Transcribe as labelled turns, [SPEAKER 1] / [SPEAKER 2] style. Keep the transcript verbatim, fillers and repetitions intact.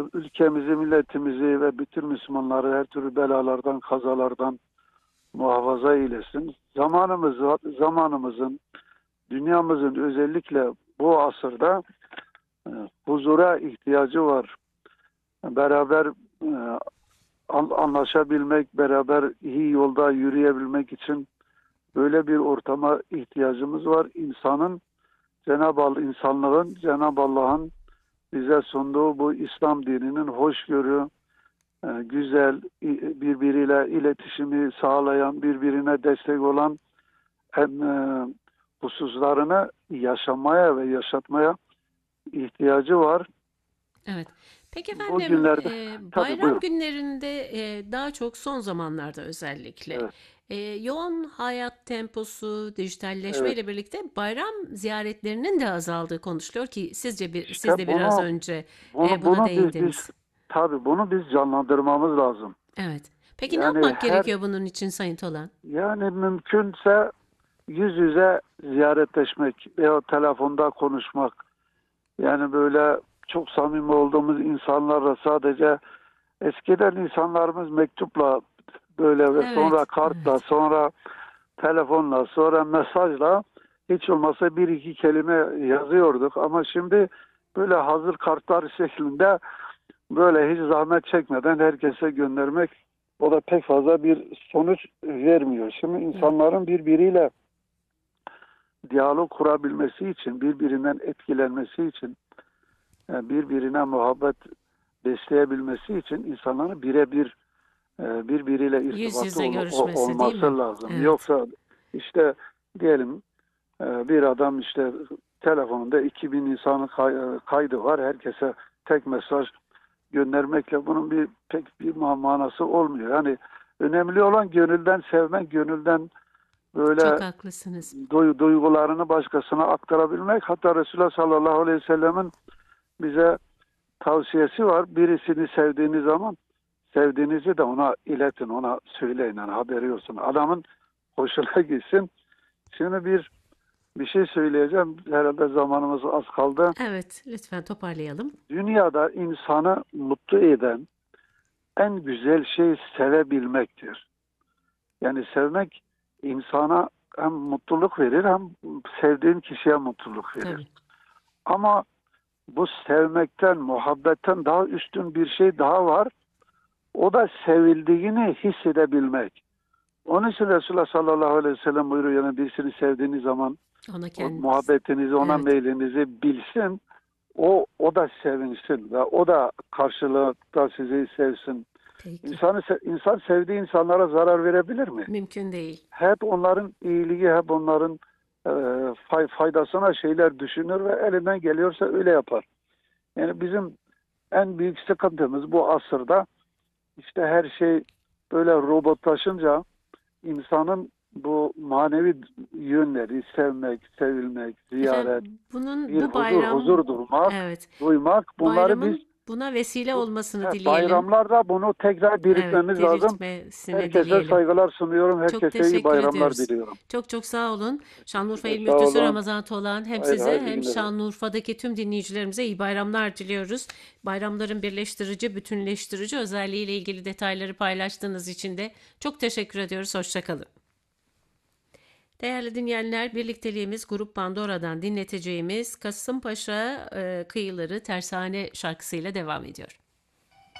[SPEAKER 1] ülkemizi, milletimizi ve bütün Müslümanları her türlü belalardan, kazalardan muhafaza eylesin. Zamanımız, zamanımızın, dünyamızın özellikle bu asırda e, huzura ihtiyacı var. Beraber e, anlaşabilmek, beraber iyi yolda yürüyebilmek için böyle bir ortama ihtiyacımız var. İnsanın, Cenab-ı Allah, insanlığın, Cenab-ı Allah'ın bize sunduğu bu İslam dininin hoşgörü, e, güzel, birbiriyle iletişimi sağlayan, birbirine destek olan en, e, hususlarını yaşamaya ve yaşatmaya ihtiyacı var.
[SPEAKER 2] Evet. Peki
[SPEAKER 1] Bu
[SPEAKER 2] efendim,
[SPEAKER 1] günlerde
[SPEAKER 2] e,
[SPEAKER 1] tabii
[SPEAKER 2] bayram
[SPEAKER 1] buyurun.
[SPEAKER 2] günlerinde e, daha çok son zamanlarda özellikle
[SPEAKER 1] Evet,
[SPEAKER 2] e, yoğun hayat temposu, dijitalleşme
[SPEAKER 1] evet.
[SPEAKER 2] ile birlikte bayram ziyaretlerinin de azaldığı konuşuluyor ki sizce bir, siz de
[SPEAKER 1] İşte
[SPEAKER 2] biraz
[SPEAKER 1] bunu
[SPEAKER 2] önce e,
[SPEAKER 1] bunu
[SPEAKER 2] buna
[SPEAKER 1] bunu biz biz
[SPEAKER 2] değindiniz.
[SPEAKER 1] tabii bunu biz canlandırmamız lazım.
[SPEAKER 2] Evet. Peki ne
[SPEAKER 1] Yani
[SPEAKER 2] yapmak
[SPEAKER 1] her
[SPEAKER 2] gerekiyor bunun için Sayın Tolan?
[SPEAKER 1] yani mümkünse yüz yüze ziyaretleşmek veya telefonda konuşmak. Yani böyle çok samimi olduğumuz insanlarla sadece eskiden insanlarımız mektupla böyle ve sonra
[SPEAKER 2] Evet,
[SPEAKER 1] kartla,
[SPEAKER 2] evet.
[SPEAKER 1] sonra telefonla, sonra mesajla hiç olmazsa bir iki kelime yazıyorduk. Ama şimdi böyle hazır kartlar şeklinde böyle hiç zahmet çekmeden herkese göndermek o da pek fazla bir sonuç vermiyor. Şimdi
[SPEAKER 2] Yok.
[SPEAKER 1] insanların birbiriyle diyalog kurabilmesi için, birbirinden etkilenmesi için, yani birbirine muhabbet besleyebilmesi için insanların birebir e, birbiriyle
[SPEAKER 2] Yüz
[SPEAKER 1] irtibatı
[SPEAKER 2] yüze
[SPEAKER 1] ol- o-
[SPEAKER 2] görüşmesi değil mi?
[SPEAKER 1] olması lazım.
[SPEAKER 2] Evet.
[SPEAKER 1] Yoksa işte diyelim e, bir adam işte telefonunda iki bin insanın kay- kaydı var. Herkese tek mesaj göndermekle bunun bir pek bir ma- manası olmuyor. Yani önemli olan gönülden sevmek, gönülden
[SPEAKER 2] Çok
[SPEAKER 1] böyle
[SPEAKER 2] haklısınız.
[SPEAKER 1] duy- duygularını başkasına aktarabilmek. Hatta Resulullah sallallahu aleyhi ve sellemin bize tavsiyesi var. Birisini sevdiğiniz zaman sevdiğinizi de ona iletin, ona söyleyin, yani haberi olsun. Adamın hoşuna gitsin. Şimdi bir bir şey söyleyeceğim. Herhalde zamanımız az kaldı.
[SPEAKER 2] Evet, lütfen toparlayalım.
[SPEAKER 1] Dünyada insanı mutlu eden en güzel şey sevebilmektir. Yani sevmek insana hem mutluluk verir hem sevdiğin kişiye mutluluk verir.
[SPEAKER 2] Tabii.
[SPEAKER 1] Ama bu sevmekten, muhabbetten daha üstün bir şey daha var. O da sevildiğini hissedebilmek. Onun için Resulullah sallallahu aleyhi ve sellem buyuruyor, yani birisini sevdiğiniz zaman
[SPEAKER 2] Ona
[SPEAKER 1] o
[SPEAKER 2] kendisi.
[SPEAKER 1] muhabbetinizi, ona
[SPEAKER 2] Evet.
[SPEAKER 1] meylinizi bilsin. O o da sevinsin ve o da karşılıkta sizi sevsin.
[SPEAKER 2] Peki.
[SPEAKER 1] İnsanı, insan sevdiği insanlara zarar verebilir mi?
[SPEAKER 2] Mümkün değil.
[SPEAKER 1] Hep onların iyiliği, hep onların e, fay, faydasına şeyler düşünür ve elinden geliyorsa öyle yapar. Yani bizim en büyük sıkıntımız bu asırda işte her şey böyle robotlaşınca insanın bu manevi yönleri, sevmek, sevilmek, ziyaret,
[SPEAKER 2] Efendim, bunun
[SPEAKER 1] bir
[SPEAKER 2] bu
[SPEAKER 1] huzur,
[SPEAKER 2] bayram,
[SPEAKER 1] huzur durmak,
[SPEAKER 2] evet,
[SPEAKER 1] duymak, bunları biz
[SPEAKER 2] bayramın buna vesile
[SPEAKER 1] bu
[SPEAKER 2] olmasını
[SPEAKER 1] he,
[SPEAKER 2] dileyelim.
[SPEAKER 1] bayramlarda bunu tekrar
[SPEAKER 2] Evet,
[SPEAKER 1] diriltmemiz lazım.
[SPEAKER 2] diriltmesini
[SPEAKER 1] Herkese
[SPEAKER 2] dileyelim.
[SPEAKER 1] saygılar sunuyorum.
[SPEAKER 2] Çok
[SPEAKER 1] Herkese iyi
[SPEAKER 2] teşekkür
[SPEAKER 1] bayramlar
[SPEAKER 2] ediyoruz.
[SPEAKER 1] diliyorum.
[SPEAKER 2] Çok çok sağ olun. Şanlıurfa
[SPEAKER 1] Size
[SPEAKER 2] İl
[SPEAKER 1] sağ
[SPEAKER 2] Müftüsü
[SPEAKER 1] olun.
[SPEAKER 2] Ramazan Tolan hem
[SPEAKER 1] Hayır,
[SPEAKER 2] size
[SPEAKER 1] hayırlı
[SPEAKER 2] hem
[SPEAKER 1] günler.
[SPEAKER 2] Şanlıurfa'daki tüm dinleyicilerimize iyi bayramlar diliyoruz. Bayramların birleştirici, bütünleştirici özelliğiyle ilgili detayları paylaştığınız için de çok teşekkür ediyoruz. Hoşçakalın. Değerli dinleyenler, birlikteliğimiz Grup Pandora'dan dinleteceğimiz Kasımpaşa e, kıyıları Tersane şarkısıyla devam ediyor.